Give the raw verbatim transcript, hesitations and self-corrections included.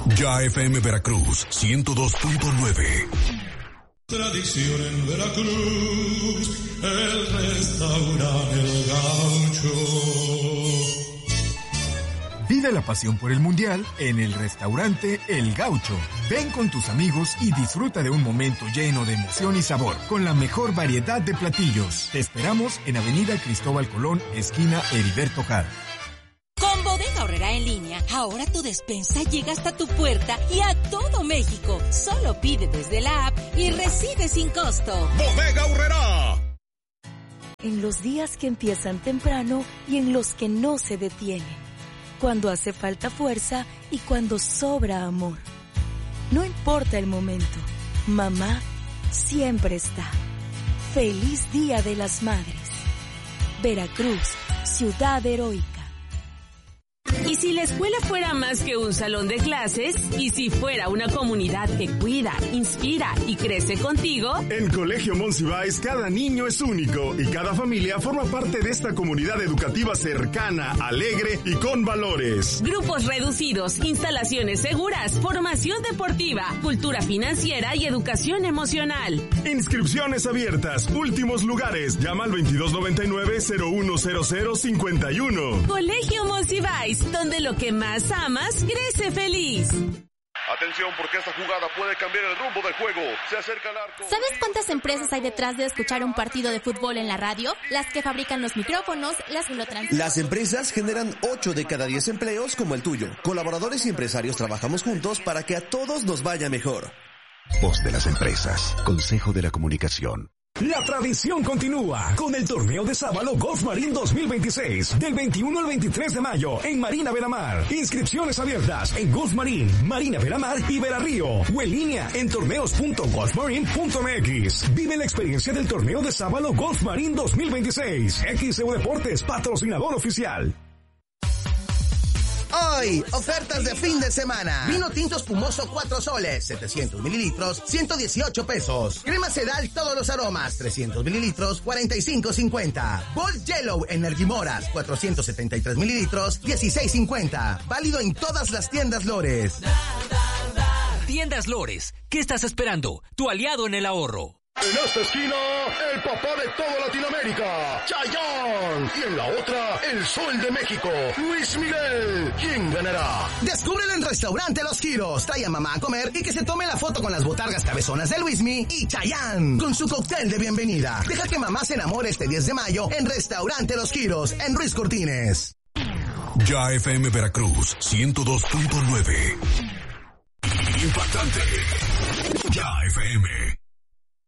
Ya F M Veracruz, ciento dos punto nueve. Tradición en Veracruz, el restaurante El Gaucho. Vive la pasión por el Mundial en el restaurante El Gaucho. Ven con tus amigos y disfruta de un momento lleno de emoción y sabor, con la mejor variedad de platillos. Te esperamos en Avenida Cristóbal Colón, esquina Heriberto Jara. Con Bodega Aurrerá en línea, ahora tu despensa llega hasta tu puerta y a todo México. Solo pide desde la app y recibe sin costo. Bodega Aurrerá. En los días que empiezan temprano y en los que no se detienen. Cuando hace falta fuerza y cuando sobra amor. No importa el momento, mamá siempre está. Feliz Día de las Madres. Veracruz, ciudad heroica. ¿Y si la escuela fuera más que un salón de clases? ¿Y si fuera una comunidad que cuida, inspira y crece contigo? En Colegio Monsiváis cada niño es único y cada familia forma parte de esta comunidad educativa cercana, alegre y con valores. Grupos reducidos, instalaciones seguras, formación deportiva, cultura financiera y educación emocional. Inscripciones abiertas, últimos lugares. Llama al veintidós noventa y nueve cero uno cero cero cincuenta y uno. Colegio Monsiváis, donde lo que más amas crece feliz. Atención, porque esta jugada puede cambiar el rumbo del juego. Se acerca el arco. ¿Sabes cuántas empresas hay detrás de escuchar un partido de fútbol en la radio? Las que fabrican los micrófonos, las que lo transmiten. Las empresas generan ocho de cada diez empleos como el tuyo. Colaboradores y empresarios trabajamos juntos para que a todos nos vaya mejor. Voz de las empresas. Consejo de la Comunicación. La tradición continúa con el torneo de Sábalo Golf Marine dos mil veintiséis del veintiuno al veintitrés de mayo en Marina Veramar. Inscripciones abiertas en Golf Marine, Marina Veramar y Verarrío o en línea en torneos punto golf marine punto m x. Vive la experiencia del torneo de Sábalo Golf Marine dos mil veintiséis. X E U Deportes, patrocinador oficial. Hoy, ofertas de fin de semana. Vino tinto espumoso cuatro soles, setecientos mililitros, ciento dieciocho pesos. Crema Sedal todos los aromas, trescientos mililitros, cuarenta y cinco cincuenta. Bold Yellow Energy Moras, cuatrocientos setenta y tres mililitros, dieciséis cincuenta. Válido en todas las tiendas Lores. Tiendas Lores, ¿qué estás esperando? Tu aliado en el ahorro. En esta esquina, el papá de toda Latinoamérica, Chayanne. Y en la otra, el Sol de México, Luis Miguel. ¿Quién ganará? Descúbrelo en Restaurante Los Giros. Trae a mamá a comer y que se tome la foto con las botargas cabezonas de Luismi y Chayanne, con su cóctel de bienvenida. Deja que mamá se enamore este diez de mayo en Restaurante Los Giros, en Ruiz Cortines. Ya F M Veracruz, ciento dos punto nueve. Impactante. Ya F M.